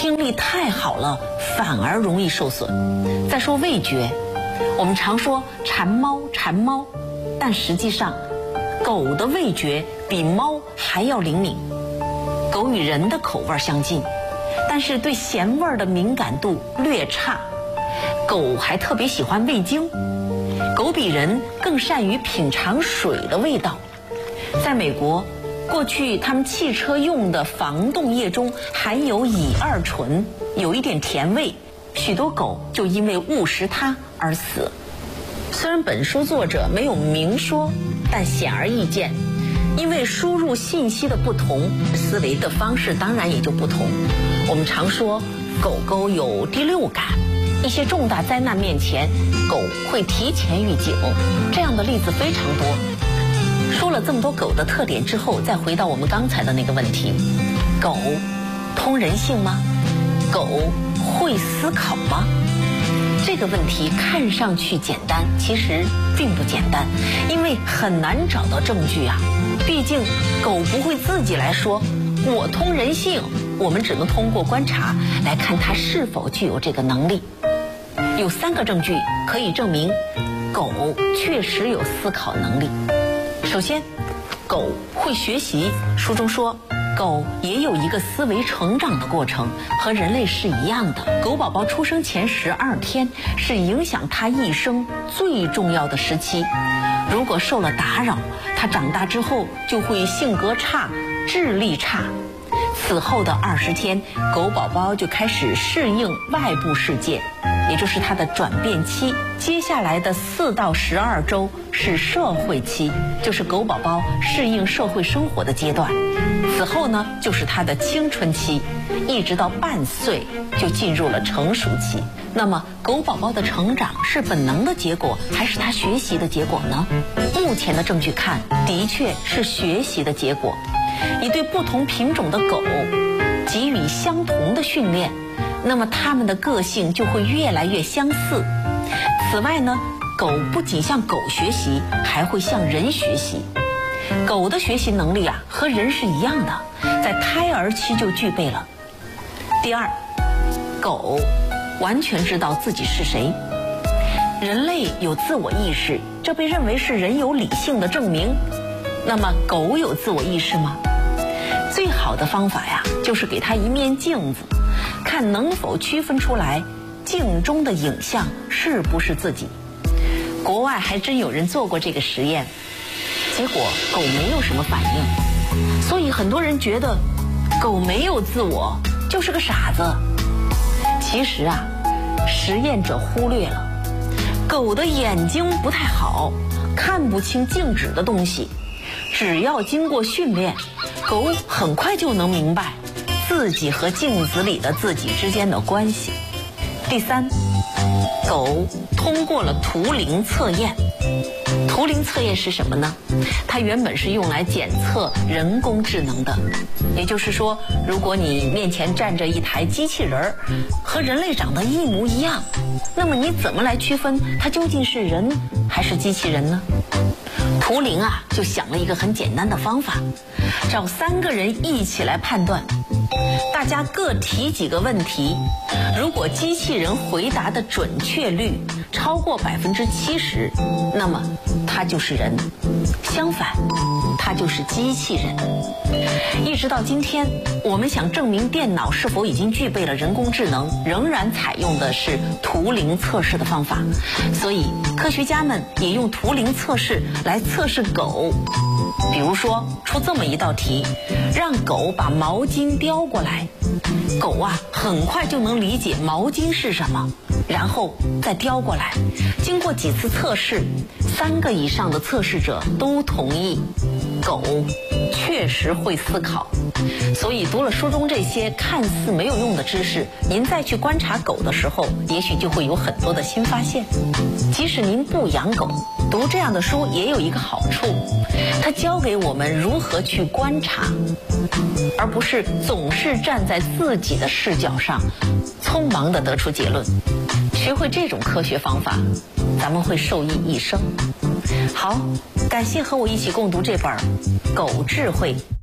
听力太好了，反而容易受损。再说味觉，我们常说馋猫，但实际上，狗的味觉比猫还要灵敏。狗与人的口味相近，但是对咸味的敏感度略差。狗还特别喜欢味精，狗比人更善于品尝水的味道。在美国，过去他们汽车用的防冻液中含有乙二醇，有一点甜味，许多狗就因为误食它而死。虽然本书作者没有明说，但显而易见，因为输入信息的不同，思维的方式当然也就不同。我们常说狗狗有第六感，一些重大灾难面前，狗会提前预警，这样的例子非常多。说了这么多狗的特点之后，再回到我们刚才的那个问题，狗通人性吗？狗会思考吗？这个问题看上去简单，其实并不简单，因为很难找到证据啊。毕竟狗不会自己来说我通人性，我们只能通过观察来看它是否具有这个能力。有3个证据可以证明狗确实有思考能力。首先，狗会学习。书中说，狗也有一个思维成长的过程，和人类是一样的。狗宝宝出生前12天是影响它一生最重要的时期。如果受了打扰，它长大之后就会性格差、智力差。此后的20天，狗宝宝就开始适应外部世界，也就是它的转变期。接下来的4到12周是社会期，就是狗宝宝适应社会生活的阶段。此后呢，就是它的青春期，一直到半岁就进入了成熟期。那么狗宝宝的成长是本能的结果，还是它学习的结果呢？目前的证据看，的确是学习的结果。你对不同品种的狗给予相同的训练，那么它们的个性就会越来越相似。此外呢，狗不仅向狗学习，还会向人学习。狗的学习能力啊，和人是一样的，在胎儿期就具备了。第二，狗完全知道自己是谁。人类有自我意识，这被认为是人有理性的证明。那么狗有自我意识吗？最好的方法呀，就是给它一面镜子，看能否区分出来镜中的影像是不是自己。国外还真有人做过这个实验，结果狗没有什么反应。所以很多人觉得狗没有自我，就是个傻子。其实啊，实验者忽略了，狗的眼睛不太好，看不清静止的东西。只要经过训练，狗很快就能明白自己和镜子里的自己之间的关系。第三，狗通过了图灵测验。图灵测验是什么呢？它原本是用来检测人工智能的。也就是说，如果你面前站着一台机器人，和人类长得一模一样，那么你怎么来区分它究竟是人还是机器人呢？图灵啊，就想了一个很简单的方法，找3个人一起来判断，大家各提几个问题，如果机器人回答的准确率超过70%，那么它就是人；相反，它就是机器人。一直到今天，我们想证明电脑是否已经具备了人工智能，仍然采用的是图灵测试的方法。所以科学家们也用图灵测试来测试狗。比如说，出这么一道题，让狗把毛巾叼过来，狗啊很快就能理解毛巾是什么，然后再叼过来。经过几次测试，3个以上的测试者都同意狗确实会思考。所以读了书中这些看似没有用的知识，您再去观察狗的时候，也许就会有很多的新发现。即使您不养狗，读这样的书也有一个好处，它教给我们如何去观察，而不是总是站在自己的视角上匆忙地得出结论。学会这种科学方法，咱们会受益一生。好，感谢和我一起共读这本《狗智慧》。